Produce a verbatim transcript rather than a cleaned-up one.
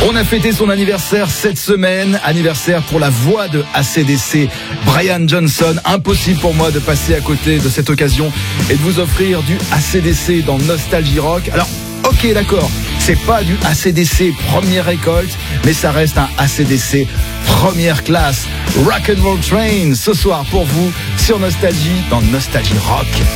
On a fêté son anniversaire cette semaine, anniversaire pour la voix de A C D C, Brian Johnson. Impossible pour moi de passer à côté de cette occasion et de vous offrir du A C D C dans Nostalgie Rock. Alors, ok, d'accord, c'est pas du A C D C première récolte, mais ça reste un A C D C première classe. Rock and Roll Train ce soir pour vous sur Nostalgie dans Nostalgie Rock.